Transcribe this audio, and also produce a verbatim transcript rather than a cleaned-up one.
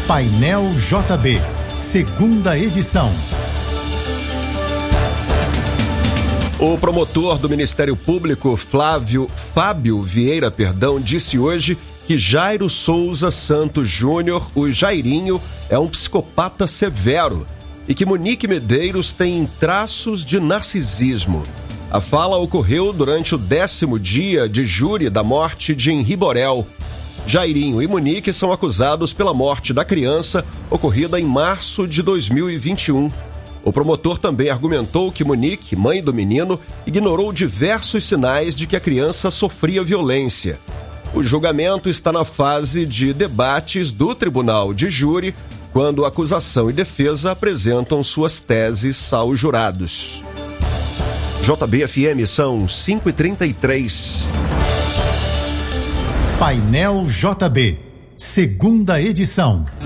Painel J B, segunda edição. O promotor do Ministério Público, Flávio, Fábio Vieira, perdão, disse hoje que Jairo Souza Santos Júnior, o Jairinho, é um psicopata severo e que Monique Medeiros tem traços de narcisismo. A fala ocorreu durante o décimo dia de júri da morte de Henri Borel. Jairinho e Monique são acusados pela morte da criança ocorrida em março de dois mil e vinte e um. O promotor também argumentou que Monique, mãe do menino, ignorou diversos sinais de que a criança sofria violência. O julgamento está na fase de debates do tribunal de júri, quando acusação e defesa apresentam suas teses aos jurados. J B F M são cinco e trinta e três. Painel J B, segunda edição.